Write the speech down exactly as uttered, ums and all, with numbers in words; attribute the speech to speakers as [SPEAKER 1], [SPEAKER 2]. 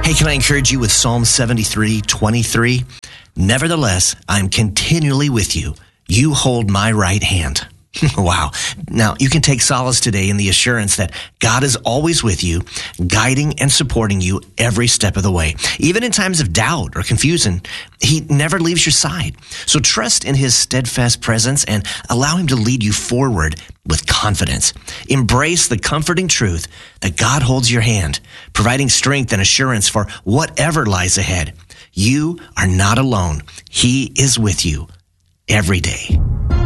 [SPEAKER 1] Hey, can I encourage you with Psalm seventy-three twenty-three? Nevertheless, I'm continually with you. You hold my right hand. Wow. Now, you can take solace today in the assurance that God is always with you, guiding and supporting you every step of the way. Even in times of doubt or confusion, he never leaves your side. So trust in his steadfast presence and allow him to lead you forward with confidence. Embrace the comforting truth that God holds your hand, providing strength and assurance for whatever lies ahead. You are not alone. He is with you every day.